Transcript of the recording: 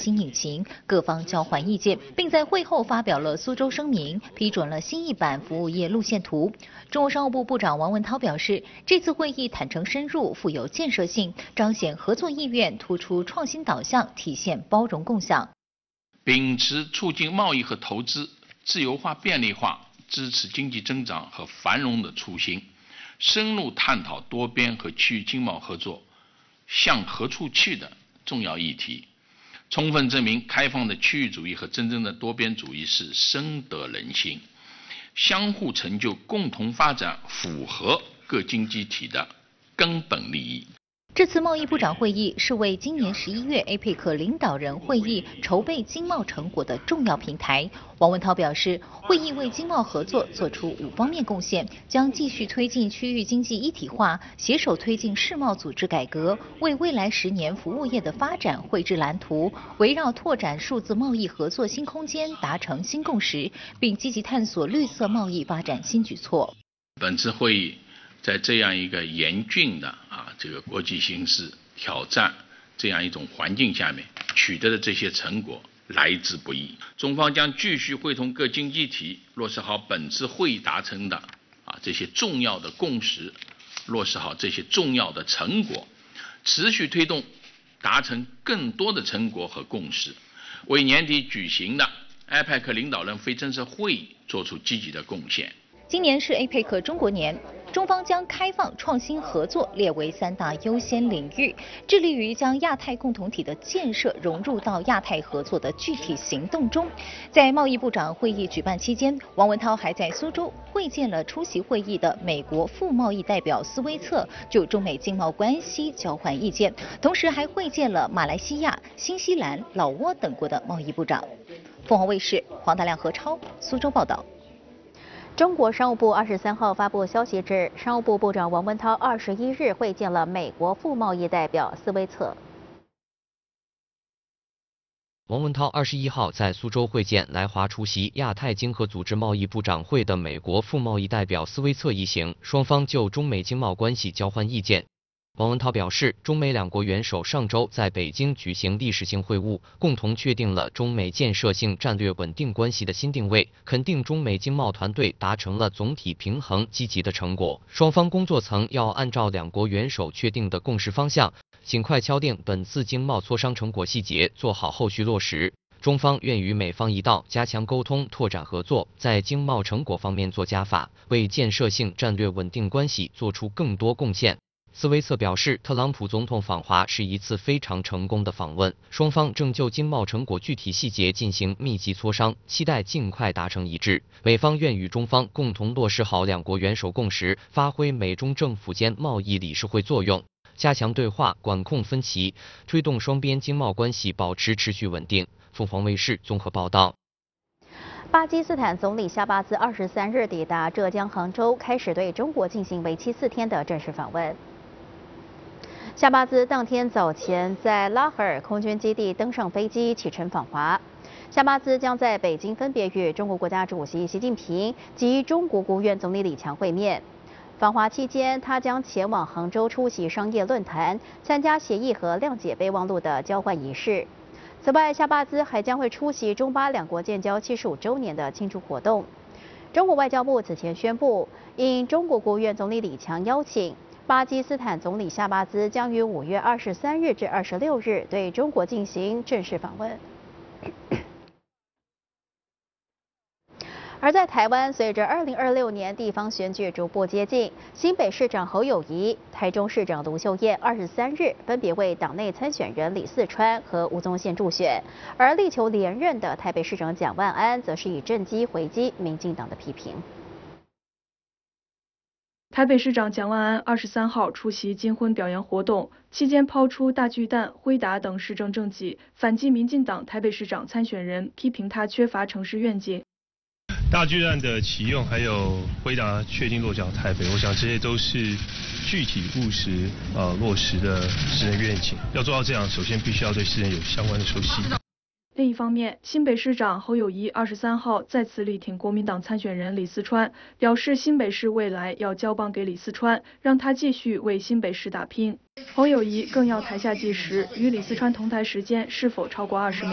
新引擎，各方交换意见，并在会后发表了苏州声明，批准了新一版服务业路线图。中国商务部部长王文涛表示，这次会议坦诚深入，富有建设性，彰显合作意愿，突出创新导向，体现包容共享。 秉持促进贸易和投资自由化便利化，支持经济增长和繁荣的初心，深入探讨多边和区域经贸合作向何处去的重要议题，充分证明开放的区域主义和真正的多边主义是深得人心，相互成就、共同发展符合各经济体的根本利益。 这次贸易部长会议是为今年11月 APEC 领导人会议筹备经贸成果的重要平台。王文涛表示，会议为经贸合作做出5方面贡献，将继续推进区域经济一体化，携手推进世贸组织改革，为未来10年服务业的发展绘制蓝图，围绕拓展数字贸易合作新空间达成新共识，并积极探索绿色贸易发展新举措。 本次会议在这样一个严峻的这个国际形势挑战这样一种环境下面取得的这些成果来之不易。中方将继续会同各经济体落实好本次会议达成的这些重要的共识，落实好这些重要的成果，持续推动达成更多的成果和共识，为年底举行的 APEC 领导人非正式会议做出积极的贡献。 今年是 APEC 中国年，中方将开放创新合作列为3大优先领域，致力于将亚太共同体的建设融入到亚太合作的具体行动中。在贸易部长会议举办期间，王文涛还在苏州会见了出席会议的美国副贸易代表斯威策，就中美经贸关系交换意见，同时还会见了马来西亚、新西兰、老挝等国的贸易部长。凤凰卫视黄大亮、何超苏州报道。 中国商务部23号发布消息指，商务部部长王文涛21日会见了美国副贸易代表斯威策。 王文涛21号在苏州会见来华出席亚太经合组织贸易部长会的美国副贸易代表斯威策一行，双方就中美经贸关系交换意见。王文涛表示，中美2国元首上周在北京举行历史性会晤，共同确定了中美建设性战略稳定关系的新定位，肯定中美经贸团队达成了总体平衡积极的成果。双方工作层要按照2国元首确定的共识方向，尽快敲定本次经贸磋商成果细节，做好后续落实。中方愿与美方一道加强沟通，拓展合作，在经贸成果方面做加法，为建设性战略稳定关系做出更多贡献。斯威策表示，特朗普总统访华是一次非常成功的访问，双方正就经贸成果具体细节进行密集磋商，期待尽快达成一致。美方愿与中方共同落实好2国元首共识，发挥美中政府间贸易理事会作用，加强对话，管控分歧，推动双边经贸关系保持持续稳定。凤凰卫视综合报道。 巴基斯坦总理夏巴兹23日抵达浙江杭州，开始对中国进行为期4天的正式访问。夏巴兹当天早前在拉合尔空军基地登上飞机启程访华。夏巴兹将在北京分别与中国国家主席习近平及中国国务院总理李强会面。访华期间，他将前往杭州出席商业论坛，参加协议和谅解备忘录的交换仪式。此外，夏巴兹还将会出席中巴2国建交75周年的庆祝活动。中国外交部此前宣布，应中国国务院总理李强邀请，巴基斯坦总理夏巴兹将于5月23日至26日对中国进行正式访问。而在台湾，随着2026年地方选举逐步接近，新北市长侯友宜、台中市长卢秀燕23日分别为党内参选人李四川和吴宗宪助选，而力求连任的台北市长蒋万安则是以政绩回击民进党的批评。 台北市长蒋万安23号出席金婚表扬活动期间，抛出大巨蛋、辉达等市政政绩，反击民进党台北市长参选人，批评他缺乏城市愿景。 大巨蛋的启用，还有辉达确定落脚台北，我想这些都是具体务实落实的市政愿景。要做到这样，首先必须要对市政有相关的熟悉。 另一方面，新北市长侯友宜23号再次力挺国民党参选人李四川，表示新北市未来要交棒给李四川，让他继续为新北市打拼。侯友宜更要台下计时，与李四川同台时间是否超过20秒。